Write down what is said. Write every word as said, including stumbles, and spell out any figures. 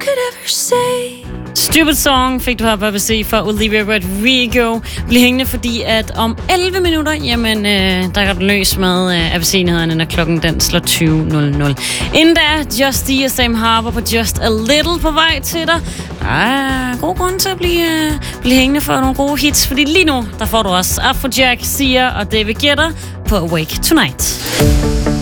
could ever say. Stupid Song fik du her på A B C for Olivia Rodrigo. Bliv hængende, fordi at om elleve minutter, jamen, øh, der går den løs med øh, A B C-nyhederne, når klokken den slår tyve nul nul. Inden da, Justy og Sam Harper på Just a Little på vej til dig. Der er god grund til at blive, øh, blive hængende for nogle gode hits, fordi lige nu, der får du også Afrojack, Sia og David Guetta på Awake Tonight.